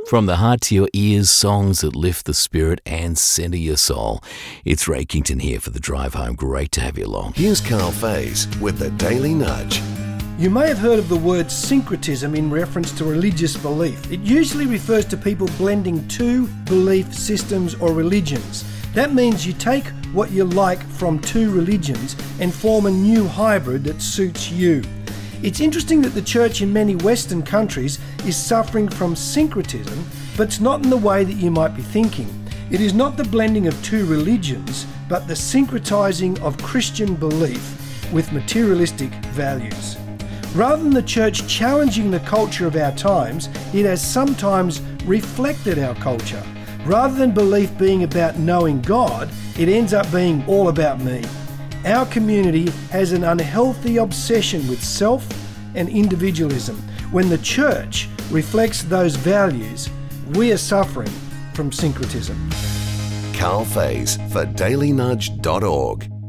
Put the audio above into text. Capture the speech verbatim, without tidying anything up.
From the heart to your ears, songs that lift the spirit and centre your soul. It's Ray Kington here for the drive home. Great to have you along. Here's Carl Faze with the Daily Nudge. You may have heard of the word syncretism in reference to religious belief. It usually refers to people blending two belief systems or religions. That means you take what you like from two religions and form a new hybrid that suits you. It's interesting that the church in many Western countries is suffering from syncretism, but it's not in the way that you might be thinking. It is not the blending of two religions, but the syncretizing of Christian belief with materialistic values. Rather than the church challenging the culture of our times, it has sometimes reflected our culture. Rather than belief being about knowing God, it ends up being all about me. Our community has an unhealthy obsession with self and individualism. When the church reflects those values, we are suffering from syncretism. Carl Faze for daily nudge dot org.